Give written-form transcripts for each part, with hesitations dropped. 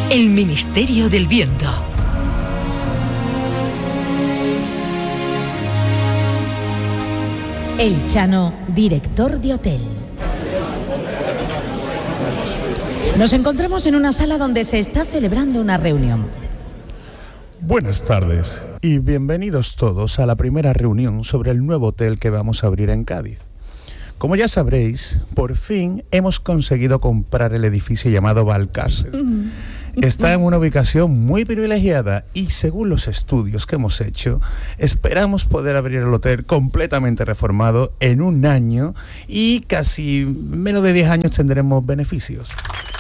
El Ministerio del Viento. El Chano, director de hotel. Nos encontramos en una sala donde se está celebrando una reunión. Buenas tardes y bienvenidos todos a la primera reunión sobre el nuevo hotel que vamos a abrir en Cádiz. Como ya sabréis, por fin hemos conseguido comprar el edificio llamado Valcárcel. Está en una ubicación muy privilegiada y, según los estudios que hemos hecho, esperamos poder abrir el hotel completamente reformado en un año y casi menos de 10 años tendremos beneficios.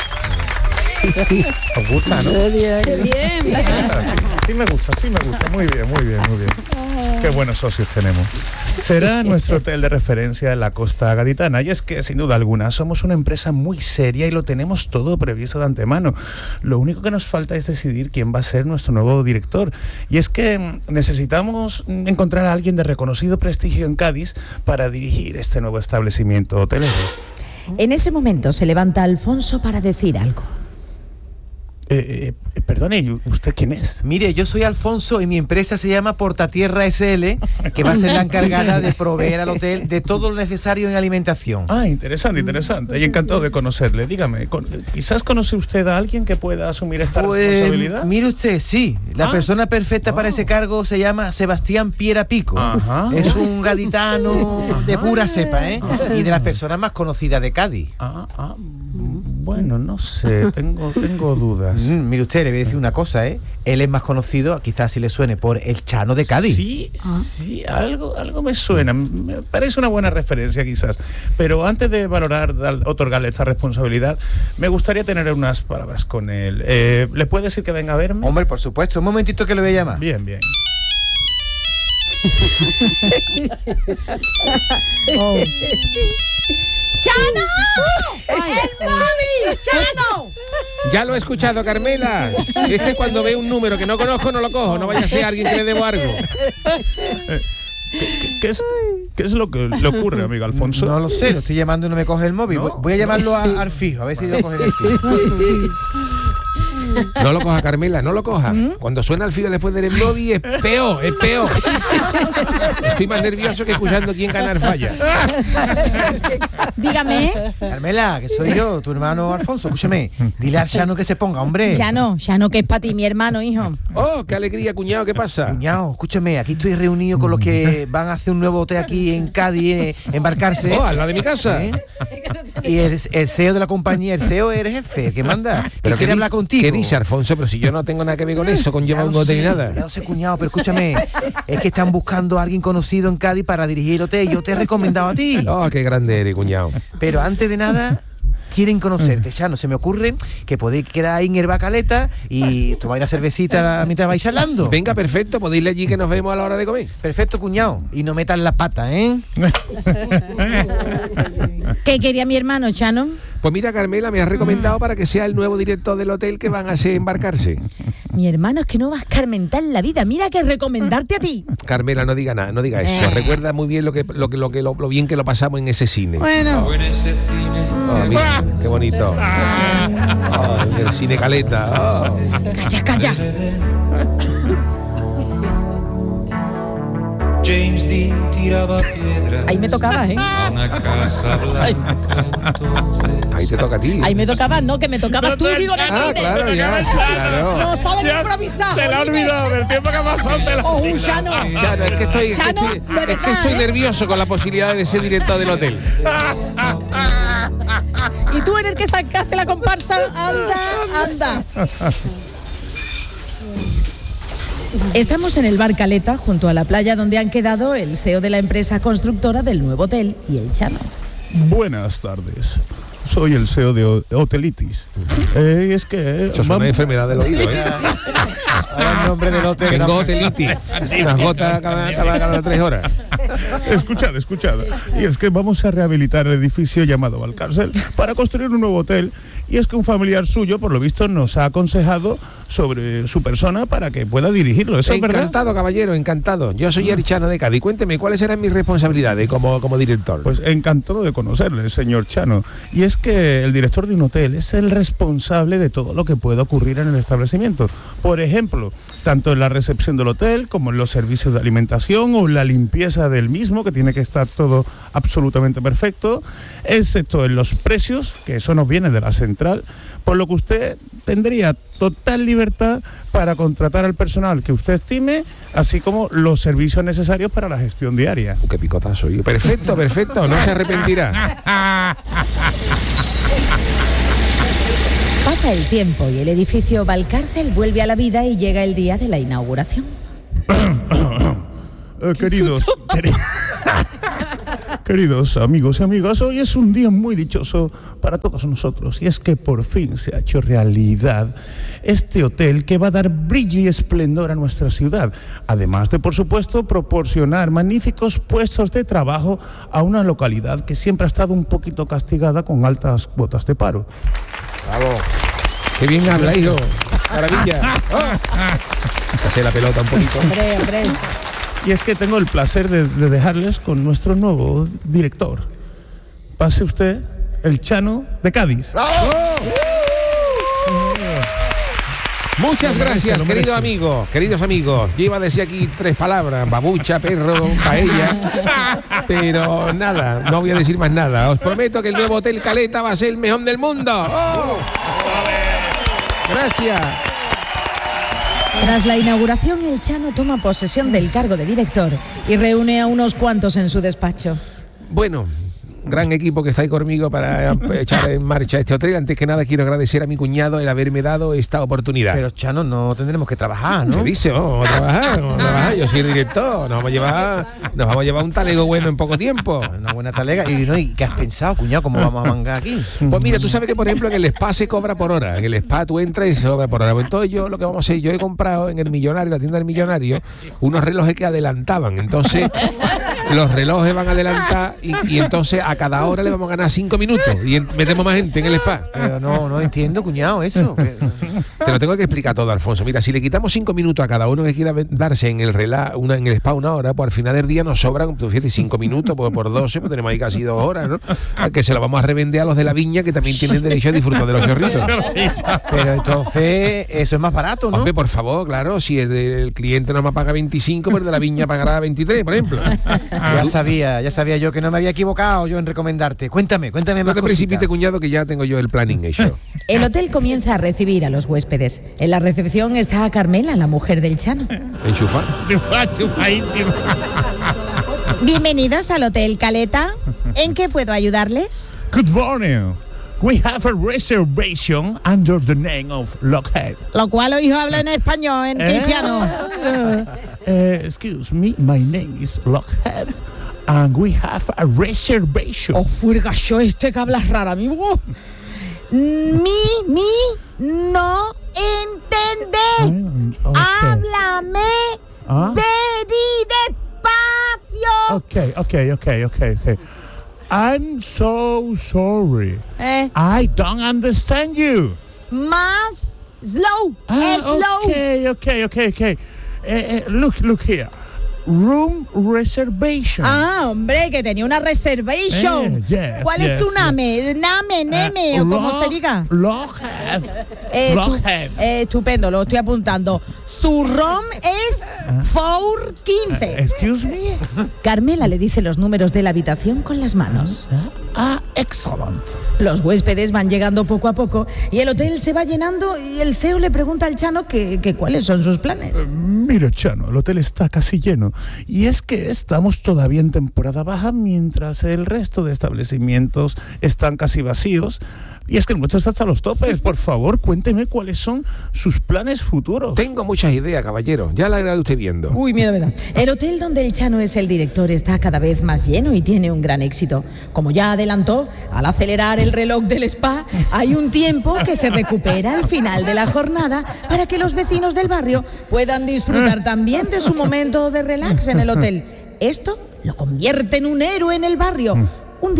¿Os gusta, no? ¡Qué bien! Sí me gusta. Muy bien. Qué buenos socios tenemos. Será nuestro hotel de referencia en la costa gaditana. Y es que, sin duda alguna, somos una empresa muy seria y lo tenemos todo previsto de antemano. Lo único que nos falta es decidir quién va a ser nuestro nuevo director. Y es que necesitamos encontrar a alguien de reconocido prestigio en Cádiz para dirigir este nuevo establecimiento hotelero. En ese momento se levanta Alfonso para decir algo. Perdone, ¿y usted quién es? Mire, yo soy Alfonso y mi empresa se llama Portatierra SL, que va a ser la encargada de proveer al hotel de todo lo necesario en alimentación. Ah, interesante. Y encantado de conocerle. Dígame, ¿quizás conoce usted a alguien que pueda asumir esta responsabilidad? Mire usted, sí. La persona perfecta para ese cargo se llama Sebastián Pierapico. Ajá. Es un gaditano de pura cepa, ¿eh? Y de las personas más conocidas de Cádiz. Bueno, no sé, tengo dudas. Mire usted, le voy a decir una cosa, ¿eh? Él es más conocido, quizás si le suene, por el Chano de Cádiz. Sí, algo me suena. Me parece una buena referencia, quizás. Pero antes de valorar, otorgarle esta responsabilidad, me gustaría tener unas palabras con él. ¿Le puede decir que venga a verme? Hombre, por supuesto. Un momentito que lo voy a llamar. Bien. ¡Chano! ¡El móvil! ¡Chano! Ya lo he escuchado, Carmela. Es que cuando ve un número que no conozco, no lo cojo. No vaya a ser alguien que le debo algo. ¿Qué es lo que le ocurre, amigo Alfonso? No lo sé, lo estoy llamando y no me coge el móvil. ¿No? Voy a llamarlo al fijo, a ver si lo coge el fijo. No lo coja, Carmela, no lo coja. Cuando suena el fijo después del móvil es peor. Estoy más nervioso que escuchando quién ganar falla. Dígame. Carmela, que soy yo, tu hermano Alfonso. Escúchame, dile al Chano que se ponga, hombre. Chano, que es para ti, mi hermano, hijo. Oh, qué alegría, cuñado, ¿qué pasa? Cuñado, escúchame, aquí estoy reunido con los que van a hacer un nuevo hotel aquí en Cádiz, embarcarse. Oh, al lado de mi casa. ¿Eh? Y el CEO de la compañía, el CEO eres jefe, el que manda. Pero quiere hablar contigo. ¿Qué dice, Alfonso? Pero si yo no tengo nada que ver con eso, con llevar un hotel y nada. Ya no sé, cuñado, pero escúchame, es que están buscando a alguien conocido en Cádiz para dirigir el hotel. Yo te he recomendado a ti. Oh, qué grande eres, cuñado. Pero antes de nada, quieren conocerte, ya no se me ocurre que podéis quedar ahí en el Bacaleta y tomar una cervecita mientras vais charlando. Venga, perfecto, podéis ir allí que nos vemos a la hora de comer. Perfecto, cuñado. Y no metan la pata, ¿eh? ¿Qué quería mi hermano, Chano? Pues mira, Carmela, me has recomendado para que sea el nuevo director del hotel que van a hacer embarcarse. Mi hermano, es que no vas a escarmentar la vida. Mira que recomendarte a ti. Carmela, no diga nada, no diga eso. Recuerda muy bien lo bien que lo pasamos en ese cine. Bueno. O en ese cine. Oh, mira, qué bonito. Oh, en el cine Caleta. Oh. Calla. James Dean tiraba piedras. Ahí me tocaba, ¿eh? A una casa blanca entonces. Ahí te toca a ti. Ahí me tocaba, no, que me tocaba tú, digo, en el cine. Claro, ya, sí, claro. No saben improvisar. Se le ha olvidado del tiempo que ha pasado. Chano. Chano, es que estoy nervioso con la posibilidad de ser director del hotel. Y tú eres el que sacaste la comparsa. Anda. Estamos en el bar Caleta, junto a la playa donde han quedado el CEO de la empresa constructora del nuevo hotel y el Chano. Buenas tardes. Soy el CEO de Hotelitis. Es que... Eso es una enfermedad del oído, ¿eh? Ahora el nombre del hotel. Tengo hotelitis. Unas gotas cada 3 horas. Escuchad. Y es que vamos a rehabilitar el edificio llamado Valcárcel para construir un nuevo hotel. Y es que un familiar suyo, por lo visto, nos ha aconsejado sobre su persona para que pueda dirigirlo. ¿Eso es verdad? Encantado, caballero, encantado. Yo soy el Chano de Cádiz. Cuénteme, ¿cuáles eran mis responsabilidades como director? Pues encantado de conocerle, señor Chano. Y es que el director de un hotel es el responsable de todo lo que pueda ocurrir en el establecimiento. Por ejemplo, tanto en la recepción del hotel como en los servicios de alimentación o la limpieza del mismo, que tiene que estar todo absolutamente perfecto, excepto en los precios, que eso nos viene de la central, por lo que usted tendría total libertad para contratar al personal que usted estime, así como los servicios necesarios para la gestión diaria. Qué picotazo. Perfecto, no se arrepentirá. Pasa el tiempo y el edificio Valcárcel vuelve a la vida y llega el día de la inauguración. Queridos amigos y amigas, hoy es un día muy dichoso para todos nosotros, y es que por fin se ha hecho realidad este hotel que va a dar brillo y esplendor a nuestra ciudad, además de, por supuesto, proporcionar magníficos puestos de trabajo a una localidad que siempre ha estado un poquito castigada con altas cuotas de paro. Bravo. Qué bien habla, hijo. Maravilla. Pasé la pelota un poquito. Hombre. Y es que tengo el placer de dejarles con nuestro nuevo director. Pase usted, el Chano de Cádiz. ¡Bravo! Muchas gracias, queridos amigos. Yo iba a decir aquí 3 palabras: babucha, perro, paella. Pero nada, no voy a decir más nada. Os prometo que el nuevo Hotel Caleta va a ser el mejor del mundo. ¡Oh! Gracias. Tras la inauguración, el Chano toma posesión del cargo de director y reúne a unos cuantos en su despacho. Bueno, gran equipo que está ahí conmigo para echar en marcha este hotel. Antes que nada, quiero agradecer a mi cuñado el haberme dado esta oportunidad. Pero, Chano, no tendremos que trabajar, ¿no? ¿Qué dice? Vamos a trabajar. Yo soy el director. Nos vamos a llevar un talego bueno en poco tiempo. Una buena talega. ¿Y qué has pensado, cuñado? ¿Cómo vamos a mangar aquí? Pues mira, tú sabes que, por ejemplo, en el spa se cobra por hora. En el spa tú entras y se cobra por hora. Pues entonces yo lo que vamos a hacer, yo he comprado en el Millonario, la tienda del Millonario, unos relojes que adelantaban. Entonces, los relojes van a adelantar y entonces a cada hora le vamos a ganar 5 minutos y metemos más gente en el spa. Pero no entiendo, cuñado, eso. Te lo tengo que explicar todo, Alfonso. Mira, si le quitamos 5 minutos a cada uno que quiera darse en el spa 1 hora, pues al final del día nos sobran, tú fíjate, 5 minutos, pues por 12, pues tenemos ahí casi 2 horas, ¿no? Que se lo vamos a revender a los de la viña, que también tienen derecho a disfrutar de los chorritos. Pero entonces, eso es más barato, ¿no? Hombre, por favor, claro, si el cliente no me paga 25, pues el de la viña pagará 23, por ejemplo. Ya sabía yo que no me había equivocado yo en recomendarte. Cuéntame más. No te precipites, cuñado, que ya tengo yo el planning hecho. El hotel comienza a recibir a los huéspedes. En la recepción está Carmela, la mujer del Chano. ¿Enchufa? Bienvenidos al Hotel Caleta. ¿En qué puedo ayudarles? Good morning. We have a reservation under the name of Lockheed. Lo cual hoy habla en español, en cristiano. Excuse me, my name is Lockheed. And we have a reservation. Oh, furgacho, que hablas rara, amigo. No entender. Okay. Háblame despacio. Okay. I'm so sorry. I don't understand you. Más slow. Slow. Okay. Look here. Room reservation. Hombre, que tenía una reservation. Yes, ¿Cuál es tu name? Name, o como se diga. Lockheed. Estupendo, lo estoy apuntando. Su ROM es 415. Excuse me. Carmela le dice los números de la habitación con las manos. Excellent. Los huéspedes van llegando poco a poco y el hotel se va llenando y el CEO le pregunta al Chano que cuáles son sus planes. Mira, Chano, el hotel está casi lleno y es que estamos todavía en temporada baja mientras el resto de establecimientos están casi vacíos. Y es que el nuestro está hasta los topes. Por favor, cuénteme cuáles son sus planes futuros. Tengo muchas ideas, caballero. Ya la irá usted viendo. Uy, miedo me da. El hotel donde el Chano es el director está cada vez más lleno y tiene un gran éxito. Como ya adelantó, al acelerar el reloj del spa, hay un tiempo que se recupera al final de la jornada para que los vecinos del barrio puedan disfrutar también de su momento de relax en el hotel. Esto lo convierte en un héroe en el barrio. Un día,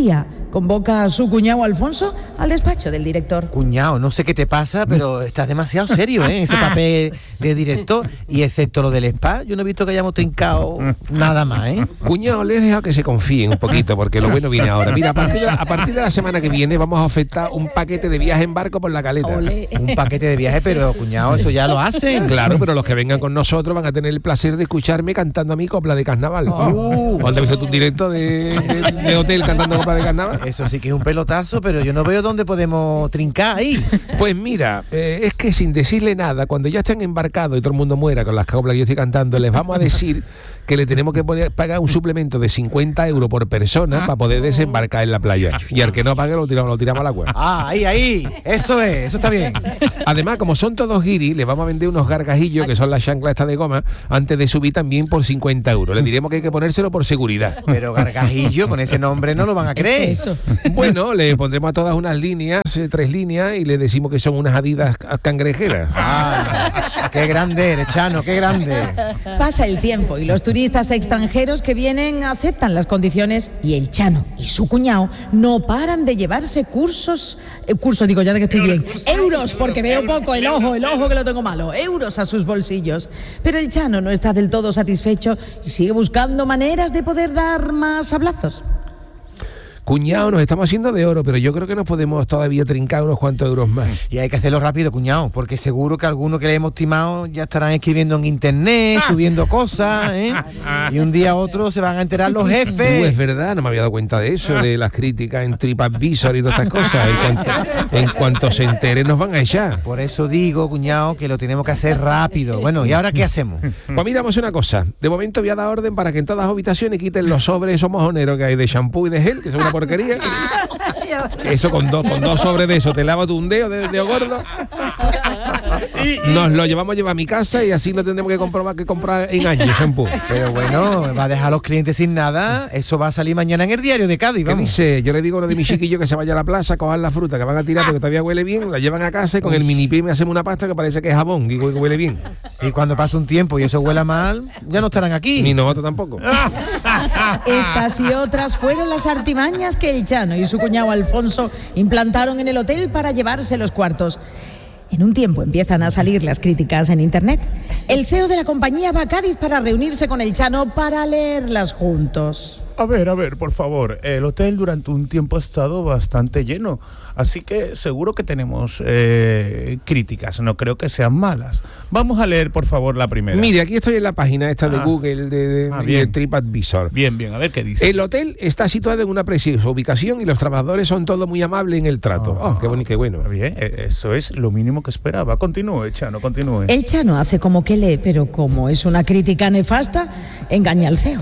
convoca a su cuñado Alfonso al despacho del director. Cuñado, no sé qué te pasa, pero estás demasiado serio, ¿eh? Ese papel de director. Y excepto lo del spa, yo no he visto que hayamos trincado nada más, ¿eh? Cuñado, les he dejado que se confíen un poquito, porque lo bueno viene ahora. Mira, a partir de la semana que viene vamos a ofertar un paquete de viaje en barco por la caleta. Ole. Un paquete de viaje, pero cuñado, eso ya lo hacen. Claro, pero los que vengan con nosotros van a tener el placer de escucharme cantando a mi copla de carnaval. ¿Cuándo has visto tu directo de hotel cantando copla de carnaval? Eso sí que es un pelotazo, pero yo no veo dónde podemos trincar ahí. Pues mira, es que sin decirle nada, cuando ya estén embarcados y todo el mundo muera con las coplas que yo estoy cantando, les vamos a decir que le tenemos que pagar un suplemento de 50 euros por persona para poder desembarcar en la playa. Y al que no pague lo tiramos al agua. Ahí, eso está bien. Además, como son todos guiris, les vamos a vender unos gargajillos, que son las chanclas estas de goma, antes de subir también por 50 euros. Les diremos que hay que ponérselo por seguridad. Pero gargajillo, con ese nombre no lo van a creer. Eso. Bueno, le pondremos a todas unas líneas, 3 líneas, y le decimos que son unas Adidas cangrejeras. Qué grande eres, Chano, qué grande. Pasa el tiempo y los turistas extranjeros que vienen aceptan las condiciones y el Chano y su cuñado no paran de llevarse euros, porque veo poco, el ojo que lo tengo malo, euros a sus bolsillos. Pero el Chano no está del todo satisfecho y sigue buscando maneras de poder dar más sablazos. Cuñado, nos estamos haciendo de oro, pero yo creo que nos podemos todavía trincar unos cuantos euros más. Y hay que hacerlo rápido, cuñado, porque seguro que algunos que le hemos timado ya estarán escribiendo en internet, subiendo cosas, ¿eh? Y un día a otro se van a enterar los jefes. Es verdad, no me había dado cuenta de eso, de las críticas en TripAdvisor y todas estas cosas. En cuanto se enteren nos van a echar. Por eso digo, cuñado, que lo tenemos que hacer rápido. Bueno, ¿y ahora qué hacemos? Pues mira, vamos a una cosa. De momento voy a dar orden para que en todas las habitaciones quiten los sobres esos mojoneros que hay de shampoo y de gel, que son una porquería. Que eso con dos sobres de eso te lavas tú un dedo gordo. Nos lo llevamos a llevar a mi casa y así no tendremos que comprar en años shampoo. Pero bueno, va a dejar a los clientes sin nada. Eso va a salir mañana en el diario de Cádiz, ¿qué vamos. dice? Yo le digo a uno de mis chiquillos que se vaya a la plaza, cojan la fruta que van a tirar porque todavía huele bien, la llevan a casa y con el mini pie me hacemos una pasta que parece que es jabón, digo que huele bien. Y cuando pasa un tiempo y eso huela mal, ya no estarán aquí. Ni nosotros tampoco. Estas y otras fueron las artimañas que el Chano y su cuñado Alfonso implantaron en el hotel para llevarse los cuartos. En un tiempo empiezan a salir las críticas en internet. El CEO de la compañía va a Cádiz para reunirse con el Chano para leerlas juntos. A ver, por favor. El hotel durante un tiempo ha estado bastante lleno, así que seguro que tenemos críticas. No creo que sean malas. Vamos a leer, por favor, la primera. Mire, aquí estoy en la página esta de Google de TripAdvisor. Bien, a ver qué dice. El hotel está situado en una preciosa ubicación y los trabajadores son todos muy amables en el trato. Qué bonito, qué bueno. Bien, eso es lo mínimo que esperaba. Continúe, Chano, continúe. El Chano hace como que lee, pero como es una crítica nefasta, engaña al CEO.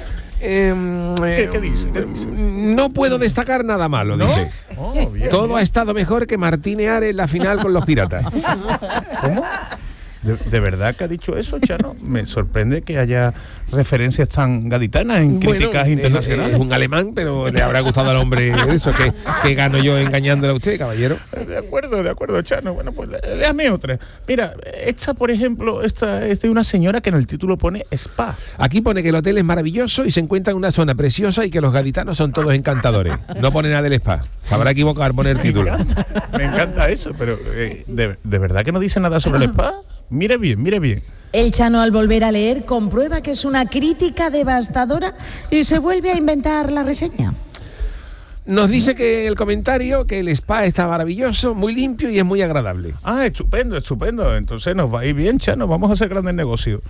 ¿Qué dice? No puedo destacar nada malo, ¿no? dice. Bien, Todo bien. ha estado mejor que Martínez Ares en la final con los Piratas. ¿Cómo? ¿De verdad que ha dicho eso, Chano? Me sorprende que haya referencias tan gaditanas en críticas internacionales. Es un alemán, pero le habrá gustado al hombre eso, que gano yo engañándole a usted, caballero. De acuerdo, Chano. Bueno, pues léame otra. Mira, esta, por ejemplo, esta es de una señora que en el título pone spa. Aquí pone que el hotel es maravilloso y se encuentra en una zona preciosa y que los gaditanos son todos encantadores. No pone nada del spa. Se habrá equivocado al poner el título. Me encanta eso, pero ¿de verdad que no dice nada sobre el spa? Mire bien. El Chano, al volver a leer, comprueba que es una crítica devastadora y se vuelve a inventar la reseña. Nos dice que el comentario, que el spa está maravilloso, muy limpio y es muy agradable. Estupendo. Entonces nos va a ir bien, Chano. Vamos a hacer grandes negocios.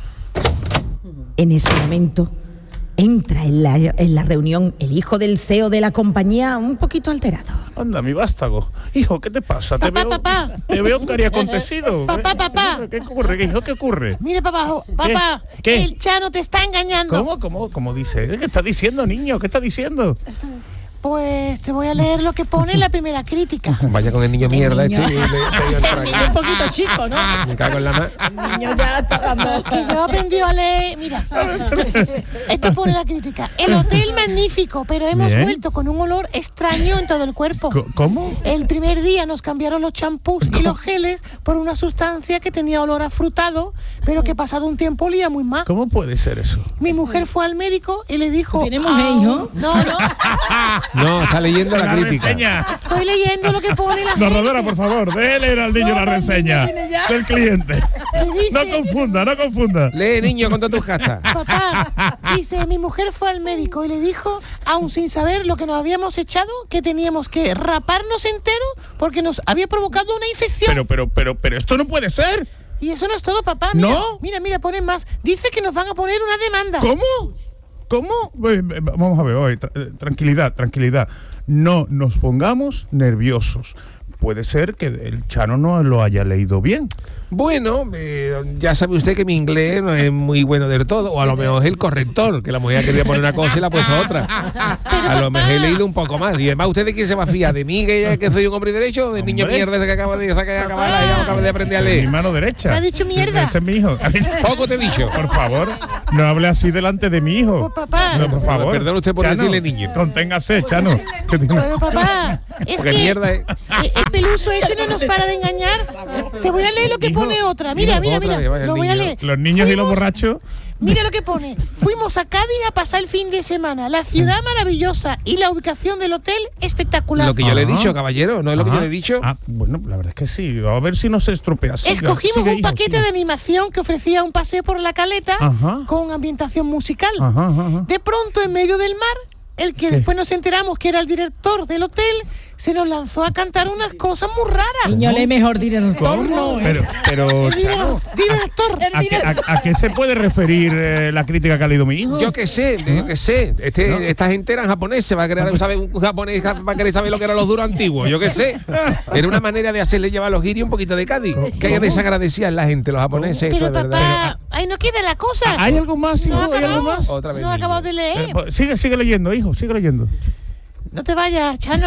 En ese momento entra en la reunión el hijo del CEO de la compañía un poquito alterado. Anda, mi vástago. Hijo, ¿qué te pasa? Papá. Te veo cari acontecido. Papá. ¿Qué ocurre, hijo? ¿Qué ocurre? Mire, papá, ¿Qué? el Chano te está engañando. ¿Cómo dice? ¿Qué está diciendo, niño? ¿Qué está diciendo? Pues te voy a leer lo que pone en la primera crítica. Vaya con el niño mierda niño. este. Un poquito chico, ¿no? Me cago en la mano. El niño ya está dando... Que yo he aprendido a leer. Mira, esto pone la crítica. El hotel magnífico, pero hemos Bien. vuelto con un olor extraño en todo el cuerpo. ¿Cómo? El primer día nos cambiaron los champús y los geles por una sustancia que tenía olor a frutado, pero que pasado un tiempo olía muy mal. ¿Cómo puede ser eso? Mi mujer fue al médico y le dijo... ¿Tenemos hijo? No. No, está leyendo la crítica. reseña. Estoy leyendo lo que pone la Narradora, por favor, déle leer al niño la reseña del cliente. dice? No confunda, no confunda. Lee, niño, con todas tus castas. Papá, dice, mi mujer fue al médico y le dijo, aún sin saber lo que nos habíamos echado, que teníamos que raparnos entero porque nos había provocado una infección. Pero esto no puede ser. Y eso no es todo, papá. Mira, ¿No? Mira, ponen más. Dice que nos van a poner una demanda. ¿Cómo? Vamos a ver, oye, tranquilidad. No nos pongamos nerviosos. Puede ser que el Chano no lo haya leído bien. Bueno, ya sabe usted que mi inglés no es muy bueno del todo, o a lo mejor es el corrector, que la mujer quería poner una cosa y la ha puesto otra. A lo mejor he leído un poco más. Y además, ¿usted de quién se va a fiar? ¿De mí, que soy un hombre derecho? ¿O del niño mierda ese que acaba de acaba de aprender a Mi leer? mano derecha. ¿Me ha dicho mierda? Este es mi hijo. Poco te he dicho. Por favor, no hable así delante de mi hijo. Pues, papá. No, por favor. Perdone usted por Chano, decirle niño. Conténgase, Chano. Pero papá, es Porque que mierda es. el peluso ese no nos para de engañar. Te voy a leer lo que Hijo, pone otra. Mira. otra vez, vaya, Lo voy a niño. leer. Los niños y los borrachos. Mira lo que pone. Fuimos a Cádiz a pasar el fin de semana. La ciudad maravillosa y la ubicación del hotel espectacular. Lo que yo le he Ajá. dicho, caballero, ¿no es lo que yo le he dicho? Bueno, la verdad es que sí. A ver si no se estropea. Siga, Escogimos siga, un hijo, paquete siga. de animación que ofrecía un paseo por la caleta Ajá. con ambientación musical. Ajá. De pronto, en medio del mar, el que después nos enteramos que era el director del hotel, se nos lanzó a cantar unas cosas muy raras. Niño, lee mejor director, no. Pero El Chano, director. ¿a qué se puede referir la crítica que ha leído mi hijo? Yo qué sé. Esta gente era japonés, se va a querer saber, un japonés va a querer saber lo que eran los duros antiguos, yo qué sé. Era una manera de hacerle llevar a los guiris un poquito de Cádiz. Que haya desagradecida en la gente, los japoneses, esto Pero es verdad. papá, ahí no queda la cosa. ¿Hay algo más, hijo? No ha ¿Hay algo acabado. más? Otra vez, No he niño. acabado de leer. Sigue leyendo, hijo, sigue leyendo. No te vayas, Chano.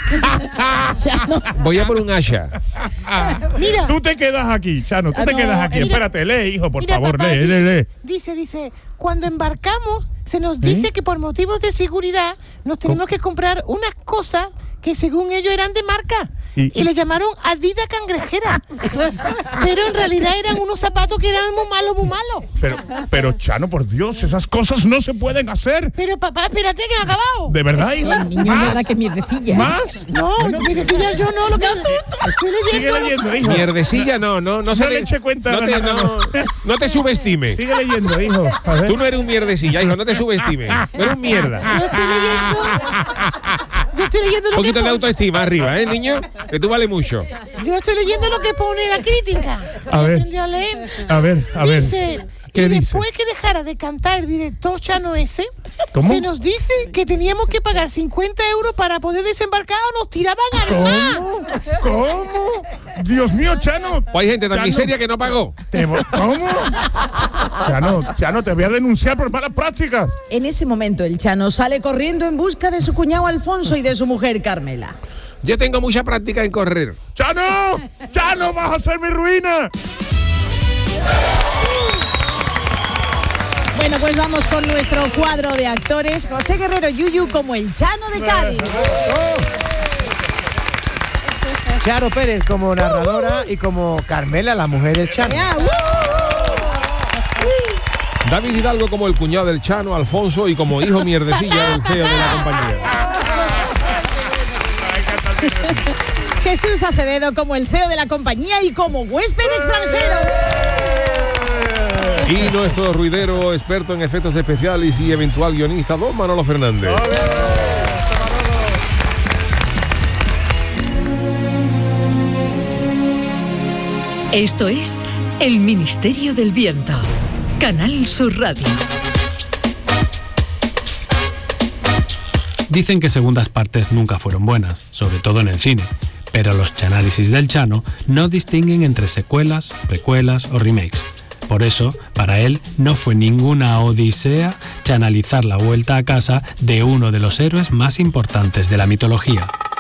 Voy a por un Asha. Mira. Tú te quedas aquí, Chano, tú te quedas aquí. mira. Espérate, lee, hijo, por Mira, favor, papá, lee. Dice, cuando embarcamos, se nos dice que por motivos de seguridad nos tenemos que comprar unas cosas que según ellos eran de marca. Y le llamaron Adidas Cangrejera. Pero en realidad eran unos zapatos que eran muy malos. Pero Chano, por Dios, esas cosas no se pueden hacer. Pero papá, espérate que no he acabado. ¿De verdad, hijo? Niño, ¿verdad que mierdecilla? ¿Más? No, me decía yo no, lo que estoy Sigue leyendo. leyendo, hijo. Mierdecilla, no se le eche cuenta no a te, nada. no te subestimes. Sigue leyendo, hijo. A ver. Tú no eres un mierdecilla, hijo, no te subestimes. No eres un mierda. Yo estoy leyendo Un lo que poquito de pone. autoestima arriba, niño? Que tú vales mucho. Yo estoy leyendo lo que pone la crítica. A ver. Aprendí a leer. A ver. Dice, ¿Qué y dice? después que dejara de cantar el director Chano ese, ¿Cómo? se nos dice que teníamos que pagar 50 euros para poder desembarcar o nos tiraban al mar. ¿Cómo? Dios mío, Chano. Pues hay gente tan Chano, miseria que no pagó. ¿Cómo? Chano, te voy a denunciar por malas prácticas. En ese momento el Chano sale corriendo en busca de su cuñado Alfonso y de su mujer Carmela. Yo tengo mucha práctica en correr. ¡Chano, vas a ser mi ruina! Bueno, pues vamos con nuestro cuadro de actores. José Guerrero Yuyu como el Chano de Cádiz. Charo Pérez como narradora y como Carmela, la mujer del Chano. Ya, David Hidalgo como el cuñado del Chano, Alfonso, y como hijo mierdecilla del CEO de la compañía. Jesús Acevedo como el CEO de la compañía y como huésped extranjero. Y nuestro ruidero experto en efectos especiales y eventual guionista, don Manolo Fernández. Esto es El Ministerio del Viento. Canal Sur Radio. Dicen que segundas partes nunca fueron buenas, sobre todo en el cine, pero los chanálisis del Chano no distinguen entre secuelas, precuelas o remakes. Por eso, para él no fue ninguna odisea chanalizar la vuelta a casa de uno de los héroes más importantes de la mitología.